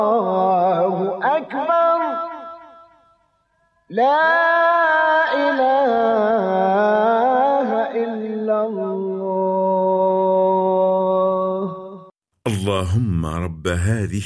أكبر لا إله إلا الله. اللهم رب هذه